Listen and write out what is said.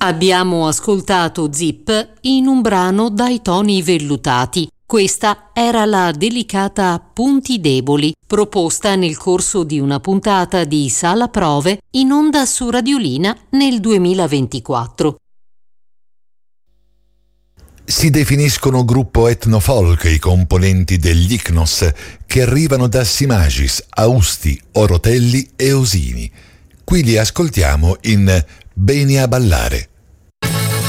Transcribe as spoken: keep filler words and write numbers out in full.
Abbiamo ascoltato Zip in un brano dai toni vellutati. Questa era la delicata Punti deboli, proposta nel corso di una puntata di Sala Prove in onda su Radiolina nel duemilaventiquattro. Si definiscono gruppo etnofolk i componenti degli Ichnos, che arrivano da Simagis, Austi, Orotelli e Osini. Qui li ascoltiamo in Beni a ballare.